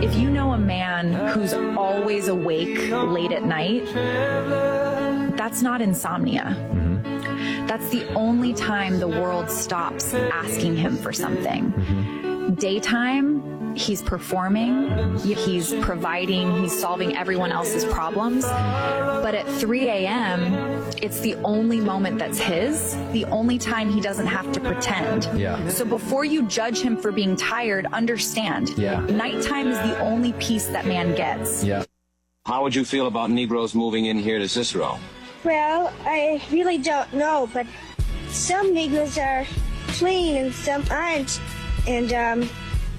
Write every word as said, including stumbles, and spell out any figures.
If you know a man who's always awake late at night, that's not insomnia. Mm-hmm. That's the only time the world stops asking him for something. Mm-hmm. Daytime, he's performing, he's providing, he's solving everyone else's problems. But at three a.m., it's the only moment that's his, the only time he doesn't have to pretend. Yeah. So before you judge him for being tired, understand, yeah. nighttime is the only peace that man gets. Yeah. How would you feel about Negroes moving in here to Cicero? Well, I really don't know, but some Negroes are clean and some aren't. And um,